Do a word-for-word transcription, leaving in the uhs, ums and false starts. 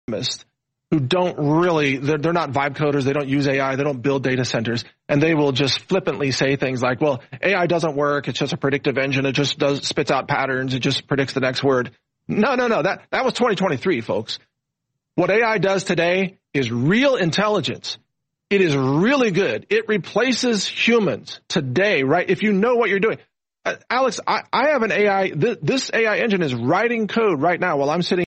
who don't really, they're, they're not vibe coders, they don't use A I, they don't build data centers, and they will just flippantly say things like, well, A I doesn't work, it's just a predictive engine, it just does spits out patterns, it just predicts the next word. No, no, no, that, that was twenty twenty-three, folks. What A I does today is real intelligence. It is really good. It replaces humans today, right? If you know what you're doing. Uh, Alex, I, I have an A I, th- this A I engine is writing code right now while I'm sitting